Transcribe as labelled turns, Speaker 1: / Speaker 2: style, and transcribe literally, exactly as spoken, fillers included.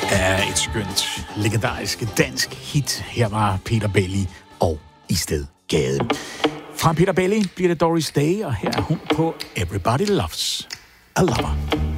Speaker 1: er et skønt, legendarisk dansk hit. Her var Peter Belli og Isted Gade. Fra Peter Belli bliver det Doris Day, og her er hun på Everybody Loves a Lover.